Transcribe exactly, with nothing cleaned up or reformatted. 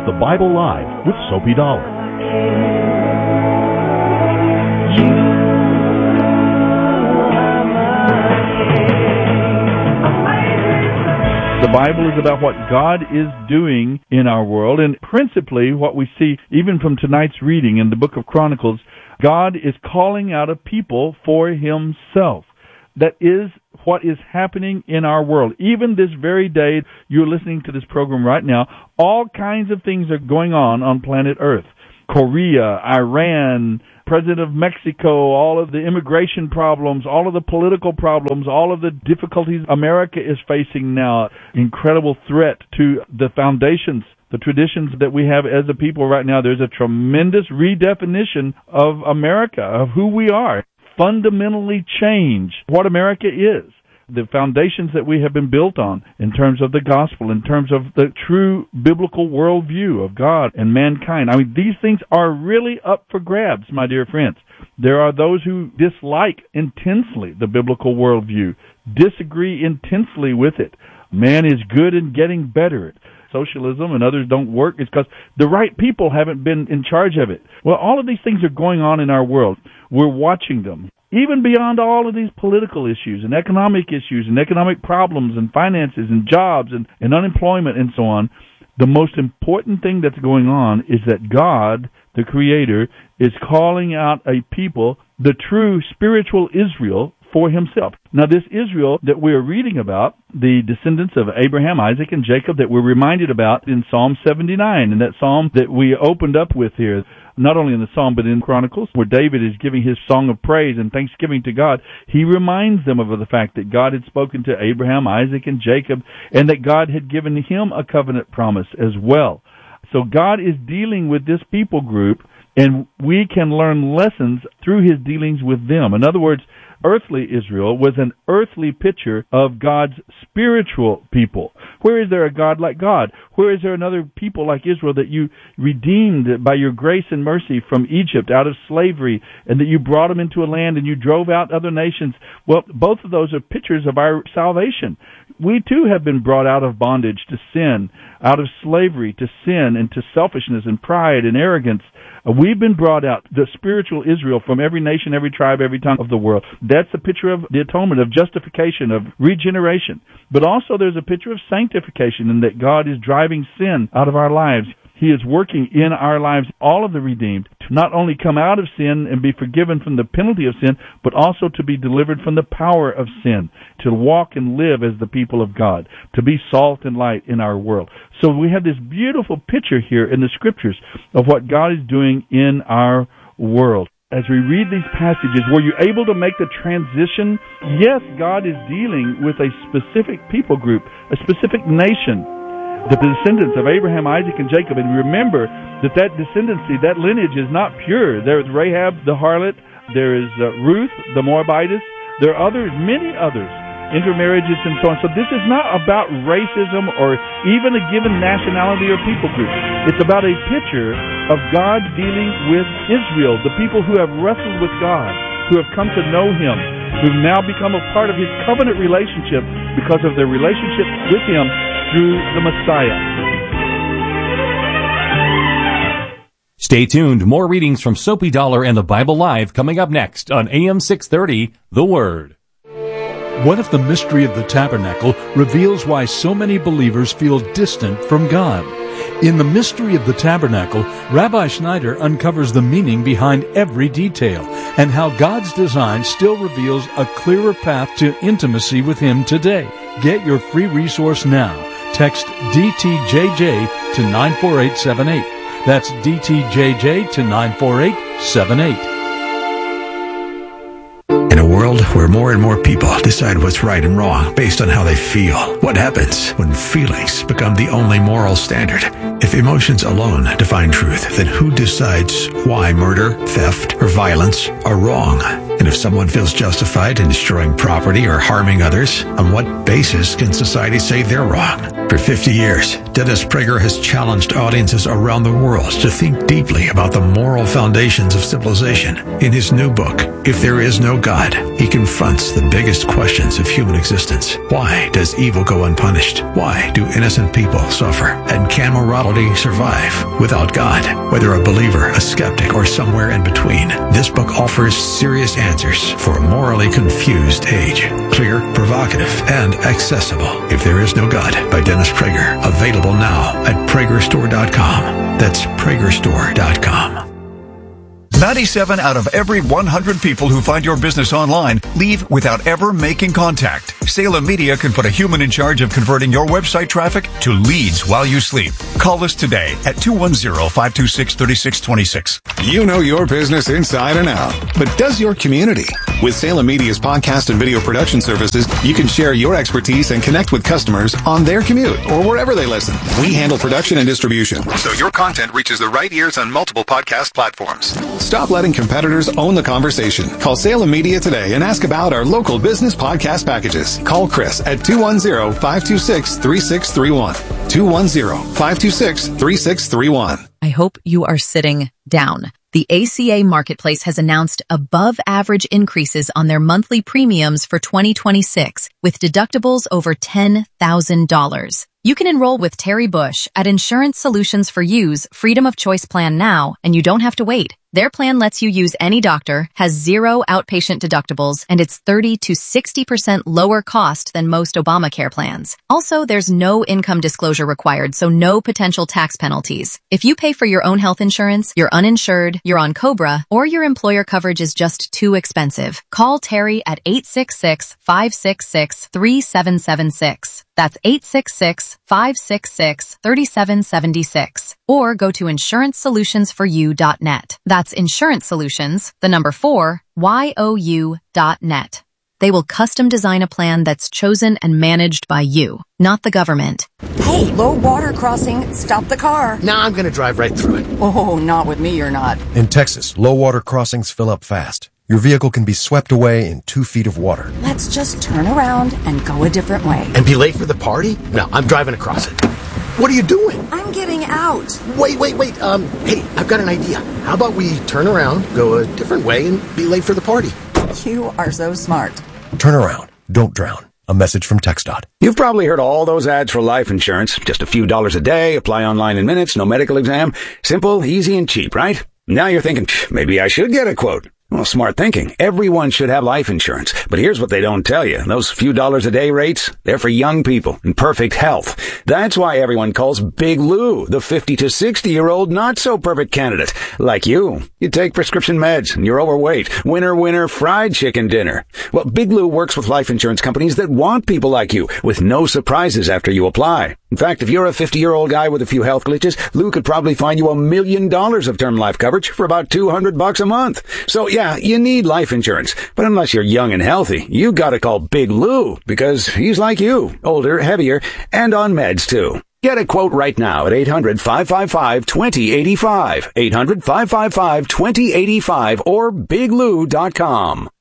The Bible Live with Soapy Dollar. The Bible is about what God is doing in our world, and principally what we see even from tonight's reading in the book of Chronicles, God is calling out a people for Himself. That is what is happening in our world. Even this very day, you're listening to this program right now, all kinds of things are going on on planet Earth. Korea, Iran, President of Mexico, all of the immigration problems, all of the political problems, all of the difficulties America is facing now, incredible threat to the foundations, the traditions that we have as a people right now. There's a tremendous redefinition of America, of who we are. Fundamentally change what America is. The foundations that we have been built on in terms of the gospel, in terms of the true biblical worldview of God and mankind. I mean, these things are really up for grabs, my dear friends. There are those who dislike intensely the biblical worldview, disagree intensely with it. Man is good and getting better at socialism and others don't work. It's because the right people haven't been in charge of it. Well, all of these things are going on in our world. We're watching them. Even beyond all of these political issues and economic issues and economic problems and finances and jobs and, and unemployment and so on, the most important thing that's going on is that God, the Creator, is calling out a people, the true spiritual Israel, for Himself. Now, this Israel that we're reading about, the descendants of Abraham, Isaac, and Jacob that we're reminded about in Psalm seventy-nine, and that psalm that we opened up with here, not only in the psalm but in Chronicles, where David is giving his song of praise and thanksgiving to God, he reminds them of the fact that God had spoken to Abraham, Isaac, and Jacob, and that God had given him a covenant promise as well. So God is dealing with this people group, and we can learn lessons through His dealings with them. In other words, earthly Israel was an earthly picture of God's spiritual people. Where is there a God like God? Where is there another people like Israel that you redeemed by your grace and mercy from Egypt out of slavery, and that you brought them into a land and you drove out other nations? Well, both of those are pictures of our salvation. We too have been brought out of bondage to sin, out of slavery to sin and to selfishness and pride and arrogance. We've been brought out, the spiritual Israel, from every nation, every tribe, every tongue of the world. That's a picture of the atonement, of justification, of regeneration. But also there's a picture of sanctification, in that God is driving sin out of our lives. He is working in our lives, all of the redeemed, to not only come out of sin and be forgiven from the penalty of sin, but also to be delivered from the power of sin, to walk and live as the people of God, to be salt and light in our world. So we have this beautiful picture here in the Scriptures of what God is doing in our world. As we read these passages, were you able to make the transition? Yes, God is dealing with a specific people group, a specific nation, the descendants of Abraham, Isaac, and Jacob. And remember that that descendancy, that lineage is not pure. There is Rahab the harlot, there is uh, Ruth the Moabitess, there are others, many others, intermarriages and so on. So this is not about racism or even a given nationality or people group. It's about a picture of God dealing with Israel, the people who have wrestled with God, who have come to know Him, who've now become a part of His covenant relationship because of their relationship with Him through the Messiah. Stay tuned. More readings from Soapy Dollar and the Bible Live coming up next on A M six thirty, The Word. What if the mystery of the tabernacle reveals why so many believers feel distant from God? In The Mystery of the Tabernacle, Rabbi Schneider uncovers the meaning behind every detail and how God's design still reveals a clearer path to intimacy with Him today. Get your free resource now. Text D T J J to nine four eight seven eight. That's D T J J to nine four eight seven eight. In a world where more and more people decide what's right and wrong based on how they feel, what happens when feelings become the only moral standard? If emotions alone define truth, then who decides why murder, theft, or violence are wrong? And if someone feels justified in destroying property or harming others, on what basis can society say they're wrong? For fifty years, Dennis Prager has challenged audiences around the world to think deeply about the moral foundations of civilization. In his new book, If There Is No God, he confronts the biggest questions of human existence. Why does evil go unpunished? Why do innocent people suffer? And can morality survive without God? Whether a believer, a skeptic, or somewhere in between, this book offers serious answers for a morally confused age. Clear, provocative, and accessible. If There Is No God by Dennis Prager. Available now at Prager Store dot com. That's Prager Store dot com. ninety-seven out of every one hundred people who find your business online leave without ever making contact. Salem Media can put a human in charge of converting your website traffic to leads while you sleep. Call us today at two one zero, five two six, three six two six. You know your business inside and out, but does your community? With Salem Media's podcast and video production services, you can share your expertise and connect with customers on their commute or wherever they listen. We handle production and distribution, so your content reaches the right ears on multiple podcast platforms. Stop letting competitors own the conversation. Call Salem Media today and ask about our local business podcast packages. Call Chris at two one zero, five two six, three six three one. two one zero, five two six, three six three one. I hope you are sitting down. The A C A Marketplace has announced above-average increases on their monthly premiums for twenty twenty-six, with deductibles over ten thousand dollars. You can enroll with Terry Bush at Insurance Solutions for You's Freedom of Choice plan now, and you don't have to wait. Their plan lets you use any doctor, has zero outpatient deductibles, and it's thirty to sixty percent lower cost than most Obamacare plans. Also, there's no income disclosure required, so no potential tax penalties. If you pay for your own health insurance, you're uninsured, you're on COBRA, or your employer coverage is just too expensive, call Terry at eight six six, five six six, three seven seven six. That's eight six six, five six six, three seven seven six. Or go to insurance solutions for you dot net. That's Insurance Solutions, the number four, Y O U dot net. They will custom design a plan that's chosen and managed by you, not the government. Hey, low water crossing, stop the car. Nah, I'm gonna drive right through it. Oh, not with me, you're not. In Texas, low water crossings fill up fast. Your vehicle can be swept away in two feet of water. Let's just turn around and go a different way. And be late for the party? No, I'm driving across it. What are you doing? I'm getting out. Wait, wait, wait. Um, hey, I've got an idea. How about we turn around, go a different way, and be late for the party? You are so smart. Turn around. Don't drown. A message from TxDOT. You've probably heard all those ads for life insurance. Just a few dollars a day, apply online in minutes, no medical exam. Simple, easy, and cheap, right? Now you're thinking, maybe I should get a quote. Well, smart thinking. Everyone should have life insurance. But here's what they don't tell you. Those few dollars a day rates, they're for young people in perfect health. That's why everyone calls Big Lou the fifty to sixty year old not so perfect candidate. Like you. You take prescription meds and you're overweight. Winner, winner, fried chicken dinner. Well, Big Lou works with life insurance companies that want people like you with no surprises after you apply. In fact, if you're a fifty year old guy with a few health glitches, Lou could probably find you a million dollars of term life coverage for about two hundred bucks a month. So yeah, Yeah, you need life insurance, but unless you're young and healthy, you gotta call Big Lou, because he's like you, older, heavier, and on meds too. Get a quote right now at eight hundred, five five five, two zero eight five, eight hundred, five five five, two zero eight five, or big lou dot com.